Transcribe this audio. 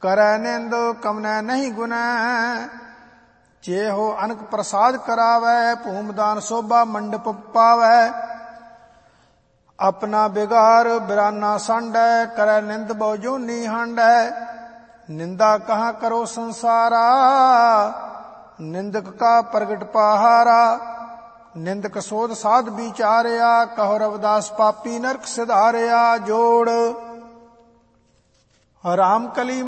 ਕਰੈ ਨਿੰਦ ਕਵਨੈ ਨਹੀਂ ਗੁਨੈ। ਚੇਹੋ ਅਨਕ ਪ੍ਰਸਾਦ ਕਰਾਵੈ ਭੂਮਦਾਨ ਸੋਭਾ ਮੰਡਪ ਪਾਵੈ। ਆਪਣਾ ਬਿਗਾਰ ਬਿਰਾਨਾ ਸੰਡੈ ਕਰੈ ਨਿੰਦ ਬਹੁ ਜੋਨੀ ਹਾਂਡੈ। ਨਿੰਦਾ ਕਹਾਂ ਕਰੋ ਸੰਸਾਰਾ ਨਿੰਦਕ ਕਾ ਪ੍ਰਗਟ ਪਹਾਰਾ। ਨਿੰਦਕ ਸੋਧ ਸਾਧ ਵਿਚਾਰਿਆ ਕਹੋ ਰਵਿਦਾਸ ਪਾਪੀ ਨਰਕ ਸਿਧਾਰਿਆ। ਜੋੜ ਰਾਮ ਕਲੀ